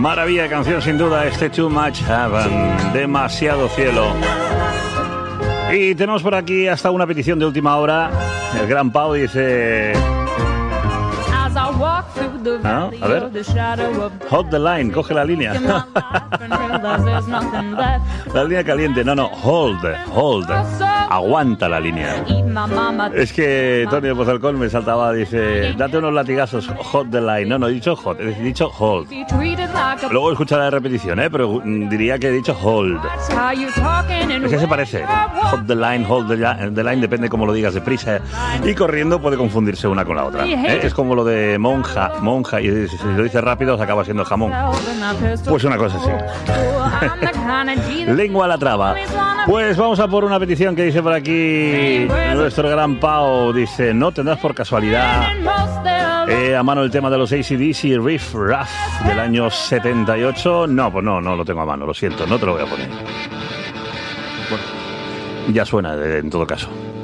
Maravilla de canción sin duda, este Too Much Heaven, demasiado cielo. Y tenemos por aquí hasta una petición de última hora. El gran Pau dice... ¿Ah? A ver. Hold the line, coge la línea. La línea caliente, no, hold. Aguanta la línea. Es que Tony de Pozalcón me saltaba, dice, date unos latigazos, hold the line. No, he dicho hot, he dicho hold. Luego escucharé la repetición, pero diría que he dicho hold. Es que se parece. Hold the line, the line, depende cómo lo digas, deprisa y corriendo puede confundirse una con la otra. Es como lo de monja, y si lo dices rápido se acaba siendo jamón. Pues una cosa así. Lengua a la traba. Pues vamos a por una petición que dice por aquí nuestro gran Pau. Dice, ¿no tendrás por casualidad a mano el tema de los AC/DC Riff Raff del año 78? No, pues no lo tengo a mano, lo siento, no te lo voy a poner. Bueno, ya suena en todo caso.